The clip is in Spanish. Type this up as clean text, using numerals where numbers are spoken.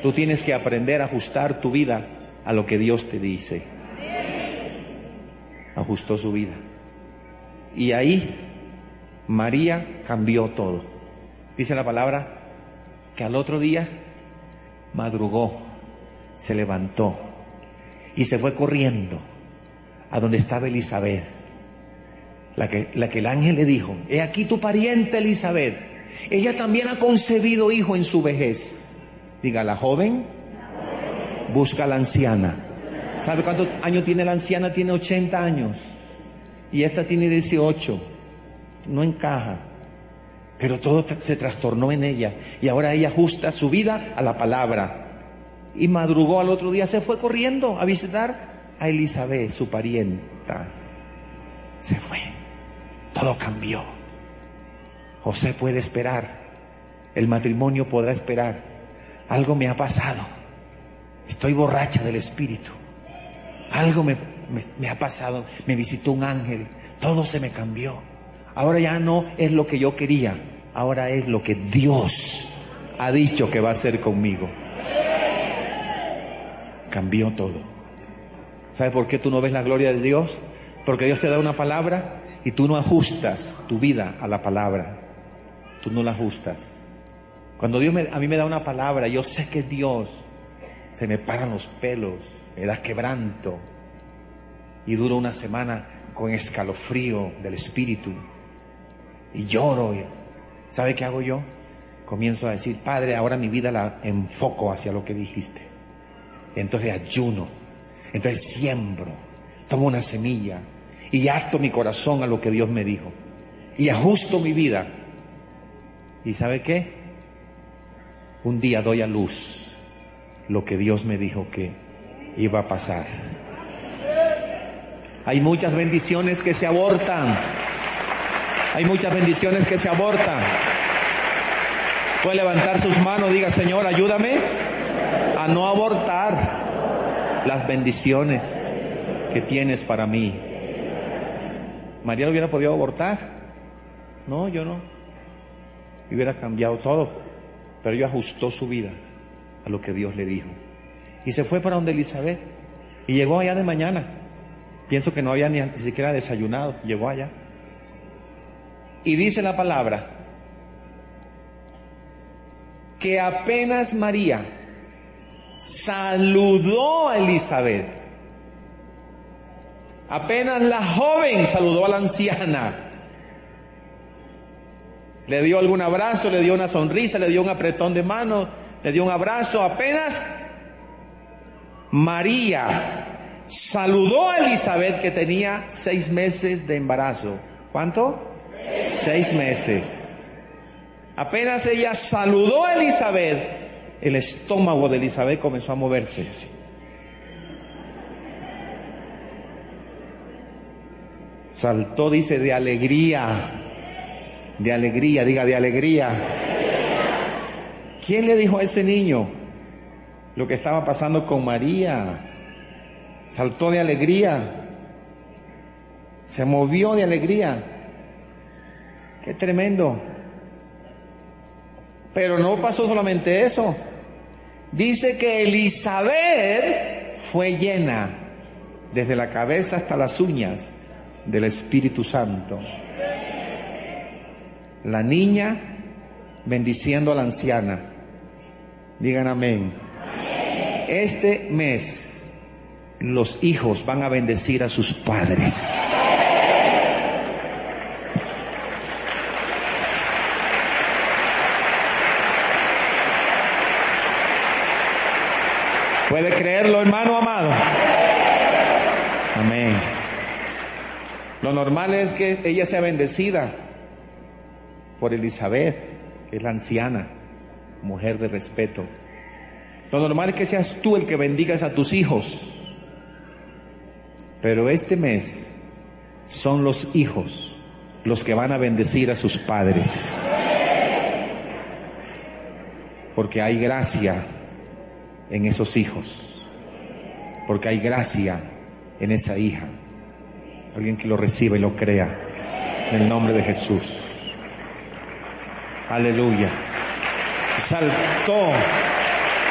Tú tienes que aprender a ajustar tu vida a lo que Dios te dice. Ajustó su vida. Y ahí María cambió todo. Dice la palabra que al otro día madrugó, se levantó y se fue corriendo a donde estaba Elizabeth, la que el ángel le dijo: he aquí tu pariente Elizabeth, ella también ha concebido hijo en su vejez. Diga, la joven busca a la anciana. ¿Sabe cuántos años tiene la anciana? Tiene 80 años y esta tiene 18. No encaja, pero todo se trastornó en ella y ahora ella ajusta su vida a la palabra. Y madrugó al otro día, se fue corriendo a visitar a Elizabeth, su parienta. Se fue, todo cambió. José puede esperar, el matrimonio podrá esperar. Algo me ha pasado, estoy borracha del Espíritu, algo me ha pasado, me visitó un ángel, todo se me cambió. Ahora ya no es lo que yo quería, ahora es lo que Dios ha dicho que va a hacer conmigo. Cambió todo. ¿Sabes por qué tú no ves la gloria de Dios? Porque Dios te da una palabra y tú no ajustas tu vida a la palabra. Tú no la ajustas. Cuando Dios a mí me da una palabra, yo sé que Dios, se me paran los pelos, me da quebranto y duro una semana con escalofrío del Espíritu y lloro. ¿Sabe qué hago yo? Comienzo a decir: Padre, ahora mi vida la enfoco hacia lo que dijiste. Entonces ayuno, entonces siembro, tomo una semilla y ato mi corazón a lo que Dios me dijo y ajusto mi vida. ¿Y sabe qué? Un día doy a luz lo que Dios me dijo que iba a pasar. Hay muchas bendiciones que se abortan. Hay muchas bendiciones que se abortan. Puede levantar sus manos, diga: Señor, ayúdame a no abortar las bendiciones que tienes para mí. ¿María lo hubiera podido abortar? No, yo no. Hubiera cambiado todo. Pero ella ajustó su vida a lo que Dios le dijo. Y se fue para donde Elizabeth. Y llegó allá de mañana. Pienso que no había ni siquiera desayunado. Llegó allá. Y dice la palabra que apenas María saludó a Elizabeth, apenas la joven saludó a la anciana, le dio algún abrazo, le dio una sonrisa, le dio un apretón de mano, le dio un abrazo. Apenas María saludó a Elizabeth, que tenía 6 meses de embarazo. ¿Cuánto? 6 meses. Apenas ella saludó a Elizabeth, el estómago de Elizabeth comenzó a moverse. Saltó, dice, de alegría. De alegría, diga, de alegría. ¿Quién le dijo a ese niño lo que estaba pasando con María? Saltó de alegría, se movió de alegría. ¡Qué tremendo! Pero no pasó solamente eso. Dice que Elizabeth fue llena desde la cabeza hasta las uñas del Espíritu Santo. La niña bendiciendo a la anciana. Digan amén. Este mes los hijos van a bendecir a sus padres. ¿Puede creerlo, hermano amado? Amén. Lo normal es que ella sea bendecida por Elizabeth, que es la anciana, mujer de respeto. Lo normal es que seas tú el que bendigas a tus hijos. Pero este mes son los hijos los que van a bendecir a sus padres. Porque hay gracia en esos hijos. Porque hay gracia en esa hija. Alguien que lo reciba y lo crea. En el nombre de Jesús. Aleluya. Saltó